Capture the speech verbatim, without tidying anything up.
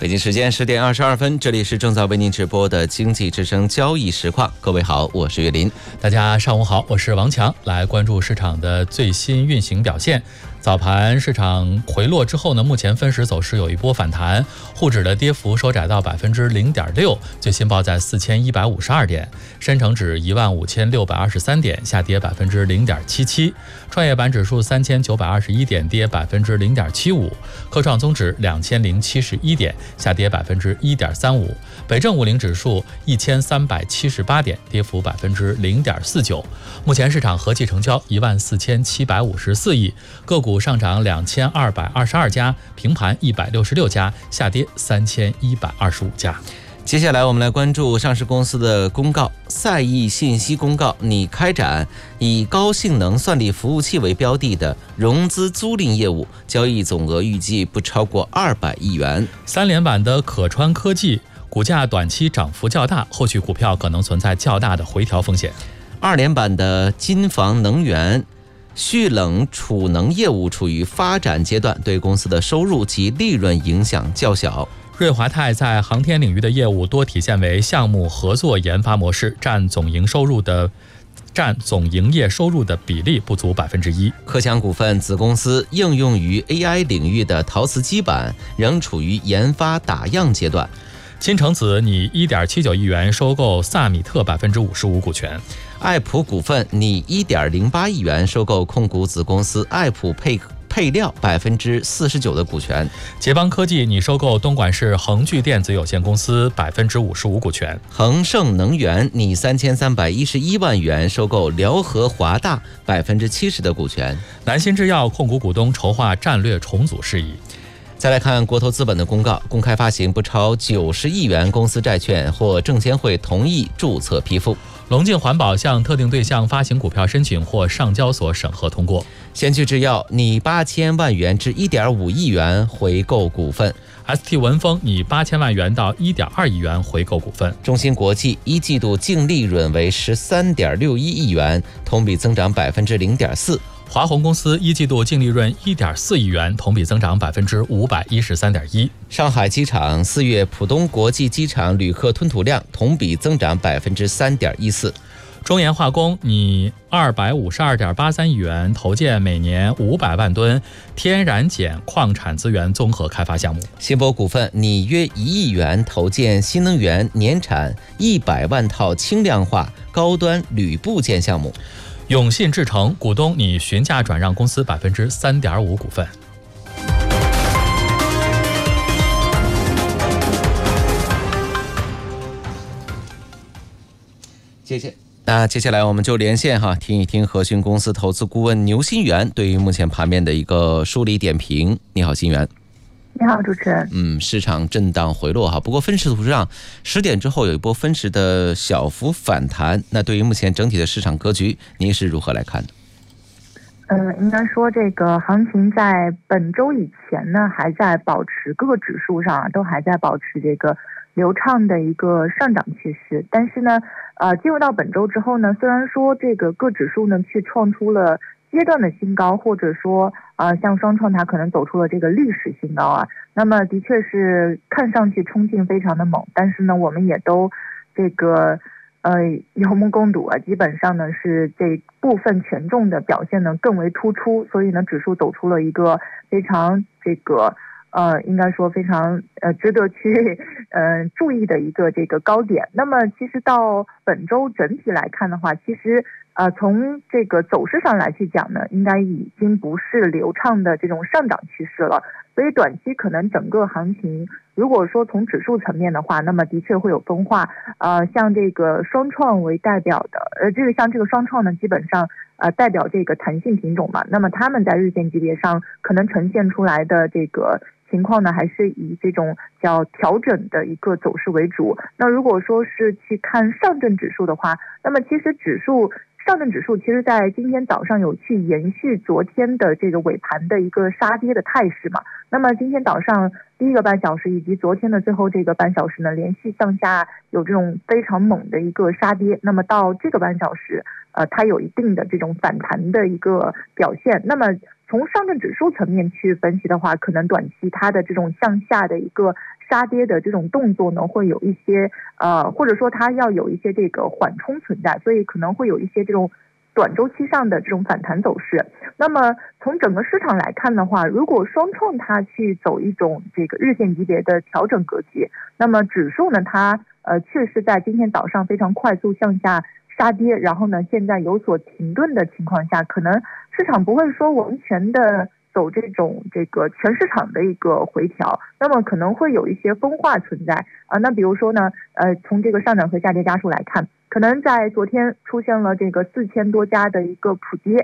北京时间十点二十二分，这里是正在为您直播的经济之声交易实况。各位好，我是岳林。 大家上午好，我是王强，来关注市场的最新运行表现。早盘市场回落之后呢，目前分时走势有一波反弹，沪指的跌幅收窄到百分之零点六，最新报在四千一百五十二点，深成指一万五千六百二十三点，下跌百分之零点七七，创业板指数三千九百二十一点，跌百分之零点七五，科创综指两千零七十一点，下跌百分之一点三五，北证五零指数一千三百七十八点，跌幅百分之零点四九。目前市场合计成交一万四千七百五十四亿，个股上涨两千二百二十二家，平盘一百六十六家，下跌三千一百二十五家。 接下来我们来关注上市公司的公告。赛易信息公告，拟开展以高性能算力服务器为标的的融资租赁业务，交易总额预计不超过二百亿元。 三连板的可川科技股价短期涨幅较大，后续股票可能存在较大的回调风险。 二连板的金房能源蓄冷储能业务处于发展阶段，对公司的收入及利润影响较小。 瑞华泰在航天领域的业务多体现为项目合作研发模式，占总营收入的占总营业收入的比例不足百分之一。 科强股份子公司应用于 A I 领域的陶瓷基板仍处于研发打样阶段。 金城子拟一点七九亿元收购萨米特百分之五十五股权。 爱普股份拟一点零八亿元收购控股子公司爱普配配料百分之四十九的股权。 捷邦科技拟收购东莞市恒聚电子有限公司百分之五十五股权。 恒盛能源拟三千三百一十一万元收购辽合华大百分之七十的股权。 南新制药控股股东筹划战略重组事宜。 再来看国投资本的公告，公开发行不超九十亿元公司债券，或证监会同意注册批复。 龙镜环保向特定对象发行股票申请或上交所审核通过。 先驱制药拟八千万元至一点五亿元回购股份。 S T 文峰拟八千万元到一点二亿元回购股份。 中芯国际一季度净利润为十三点六一亿元，同比增长百分之零点四。 华虹公司一季度净利润一点四亿元，同比增长百分之五百一十三点一。 上海机场四月浦东国际机场旅客吞吐量同比增长百分之三点一四。 中研化工拟二百五十二点八三亿元投建每年五百万吨天然碱矿产资源综合开发项目。 新博股份拟约一亿元投建新能源年产一百万套轻量化高端铝部件项目。 永信制成股东拟询价转让公司百分之三点五股份。 谢谢。那接下来我们就连线哈，听一听和讯公司投资顾问牛新元对于目前盘面的一个梳理点评。你好，新元。 你好，主持人。 嗯，市场震荡回落哈，不过分时图上十点之后有一波分时的小幅反弹。那对于目前整体的市场格局，您是如何来看的？ 嗯，应该说这个行情在本周以前呢，还在保持各个指数上啊，都还在保持这个流畅的一个上涨趋势。但是呢，呃，进入到本周之后呢，虽然说这个各指数呢去创出了阶段的新高，或者说呃像双创它可能走出了这个历史新高啊，那么的确是看上去冲劲非常的猛，但是呢我们也都这个呃有目共睹啊，基本上呢是这部分权重的表现呢更为突出，所以呢指数走出了一个非常这个呃，应该说非常呃值得去呃注意的一个这个高点。那么其实到本周整体来看的话，其实呃从这个走势上来去讲呢，应该已经不是流畅的这种上涨趋势了。所以短期可能整个行情，如果说从指数层面的话，那么的确会有分化。呃，像这个双创为代表的，呃，这个像这个双创呢，基本上呃代表这个弹性品种嘛，那么他们在日线级别上可能呈现出来的这个情况呢，还是以这种叫调整的一个走势为主。那如果说是去看上证指数的话，那么其实指数上证指数其实在今天早上有去延续昨天的这个尾盘的一个杀跌的态势嘛。那么今天早上第一个半小时以及昨天的最后这个半小时呢，连续向下有这种非常猛的一个杀跌。那么到这个半小时，呃，它有一定的这种反弹的一个表现。那么从上证指数层面去分析的话，可能短期它的这种向下的一个杀跌的这种动作呢，会有一些呃，或者说它要有一些这个缓冲存在，所以可能会有一些这种短周期上的这种反弹走势。那么从整个市场来看的话，如果双创它去走一种这个日线级别的调整格局，那么指数呢它呃确实在今天早上非常快速向下杀跌，然后呢现在有所停顿的情况下，可能市场不会说完全的走这种这个全市场的一个回调，那么可能会有一些分化存在啊。那比如说呢，呃，从这个上涨和下跌家数来看，可能在昨天出现了这个四千多家的一个普跌，